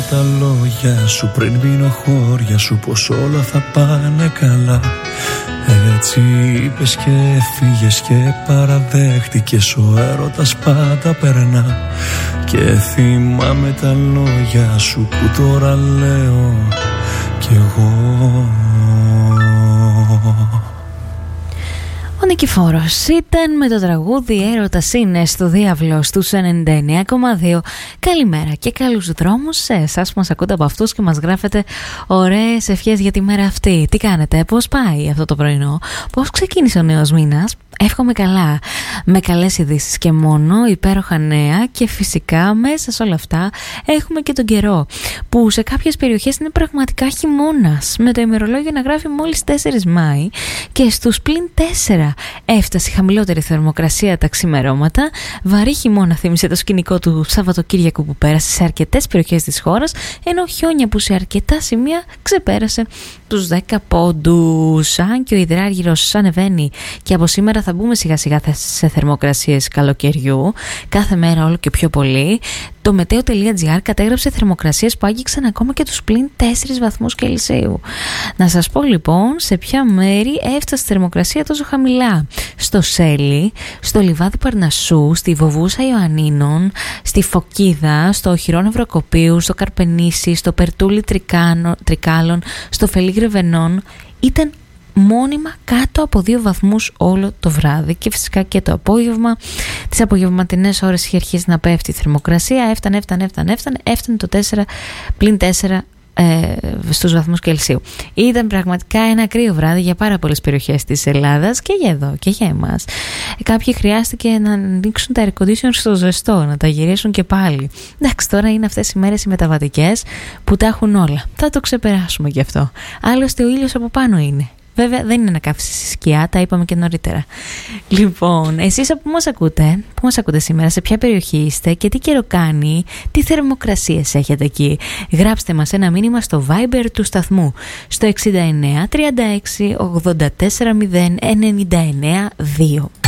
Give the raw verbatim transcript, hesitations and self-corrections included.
τα λόγια σου πριν μείνω χώρια σου, πως όλα θα πάνε καλά. Έτσι είπες και έφυγες και παραδέχτηκες, ο έρωτας πάντα περνά. Και θυμάμαι τα λόγια σου που τώρα λέω κι εγώ. Ο Νικηφόρος ήταν με το τραγούδι «Έρωτας είναι» στο διάβλο στους ενενήντα εννέα κόμμα δύο. Καλημέρα και καλούς δρόμους σε εσάς που μας ακούτε από αυτούς και μας γράφετε ωραίες ευχές για τη μέρα αυτή. Τι κάνετε, πώς πάει αυτό το πρωινό, πώς ξεκίνησε ο νέος μήνας? Εύχομαι καλά, με καλές ειδήσεις και μόνο, υπέροχα νέα, και φυσικά μέσα σε όλα αυτά έχουμε και τον καιρό που σε κάποιες περιοχές είναι πραγματικά χειμώνας, με το ημερολόγιο να γράφει μόλις τέσσερις Μάη και στους πλην τέσσερα έφτασε η χαμηλότερη θερμοκρασία τα ξημερώματα. Βαρύ χειμώνα θύμισε το σκηνικό του Σαββατοκύριακου που πέρασε σε αρκετές περιοχές της χώρας, ενώ χιόνια που σε αρκετά σημεία ξεπέρασε τους δέκα πόντους. Αν και ο υδράργυρος ανεβαίνει και από σήμερα θα μπούμε σιγά σιγά σε θερμοκρασίες καλοκαιριού, κάθε μέρα όλο και πιο πολύ, το meteo.gr κατέγραψε θερμοκρασίες που άγγιξαν ακόμα και τους πλην τέσσερις βαθμούς Κελσίου. Να σας πω λοιπόν σε ποια μέρη έφτασε η θερμοκρασία τόσο χαμηλά. Στο Σέλι, στο Λιβάδι Παρνασσού, στη Βοβούσα Ιωαννίνων, στη Φωκίδα, στο Οχυρόν Ευρωκοπίου, στο Καρπενήσι, στο Περτούλι Τρικάλων, στο Φελίγρε Βενών. Ήταν μόνιμα κάτω από δύο βαθμούς όλο το βράδυ, και φυσικά και το απόγευμα. Τις απογευματινές ώρες είχε αρχίσει να πέφτει η θερμοκρασία, έφτανε, έφτανε, έφτανε, έφτανε, έφτανε το τέσσερα πλην τέσσερα ε, στους βαθμούς Κελσίου. Ήταν πραγματικά ένα κρύο βράδυ για πάρα πολλές περιοχές της Ελλάδας και για εδώ και για εμάς. Κάποιοι χρειάστηκε να ανοίξουν τα air condition στο ζεστό, να τα γυρίσουν και πάλι. Εντάξει, τώρα είναι αυτές οι μέρες οι μεταβατικές που τα έχουν όλα. Θα το ξεπεράσουμε γι' αυτό. Άλλωστε ο ήλιος από πάνω είναι. Βέβαια δεν είναι να κάθεσαι στη σκιά, τα είπαμε και νωρίτερα. Λοιπόν, εσείς από πού μας ακούτε, πού μας ακούτε σήμερα, σε ποια περιοχή είστε και τι καιρό κάνει, τι θερμοκρασίες έχετε εκεί? Γράψτε μας ένα μήνυμα στο Viber του σταθμού στο εξήντα εννέα τριάντα έξι ογδόντα τέσσερα μηδέν ενενήντα εννέα δύο.